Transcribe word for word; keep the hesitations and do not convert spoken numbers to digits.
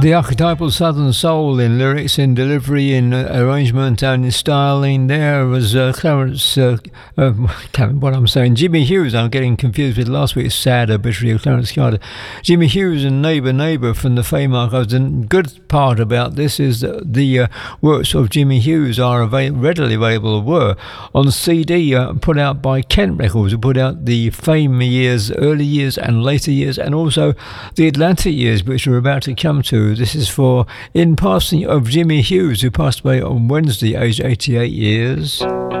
The archetypal Southern soul in lyrics, in delivery, in uh, arrangement and in styling. There was uh, Clarence, uh, uh, what I'm saying, Jimmy Hughes. I'm getting confused with last week's sad obituary of Clarence Carter. Jimmy Hughes and Neighbour Neighbour from the Fame Archives. The good part about this is that the uh, works of Jimmy Hughes are avail- readily available, were on C D uh, put out by Kent Records, who put out the Fame years, early years and later years, and also the Atlantic years, which we're about to come to. This is for In Passing of Jimmy Hughes, who passed away on Wednesday, aged eighty-eight years.